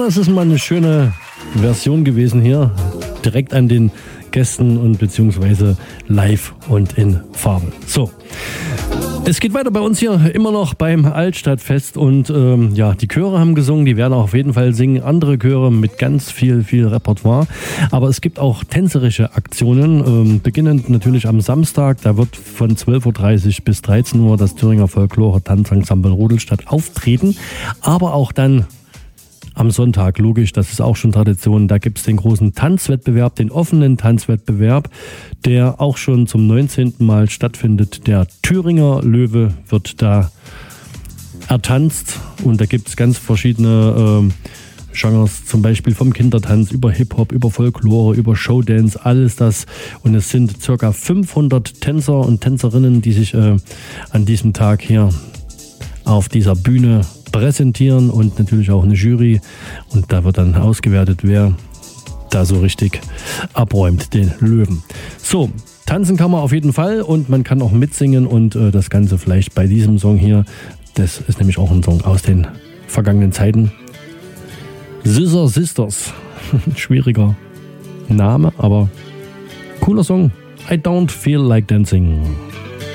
das ist mal eine schöne Version gewesen hier. Direkt an den Gästen und beziehungsweise live und in Farbe. So. Es geht weiter bei uns hier immer noch beim Altstadtfest und die Chöre haben gesungen, die werden auch auf jeden Fall singen, andere Chöre mit ganz viel Repertoire, aber es gibt auch tänzerische Aktionen, beginnend natürlich am Samstag, da wird von 12.30 Uhr bis 13 Uhr das Thüringer Folklore-Tanzensemble Rudolstadt auftreten, aber auch dann am Sonntag, logisch, das ist auch schon Tradition, da gibt es den großen Tanzwettbewerb, den offenen Tanzwettbewerb, der auch schon zum 19. Mal stattfindet. Der Thüringer Löwe wird da ertanzt und da gibt es ganz verschiedene Genres, zum Beispiel vom Kindertanz über Hip-Hop, über Folklore, über Showdance, alles das. Und es sind ca. 500 Tänzer und Tänzerinnen, die sich an diesem Tag hier auf dieser Bühne präsentieren und natürlich auch eine Jury. Und da wird dann ausgewertet, wer da so richtig abräumt, den Löwen. So, tanzen kann man auf jeden Fall und man kann auch mitsingen und das Ganze vielleicht bei diesem Song hier. Das ist nämlich auch ein Song aus den vergangenen Zeiten. Scissor Sisters. Schwieriger Name, aber cooler Song. I don't feel like dancing.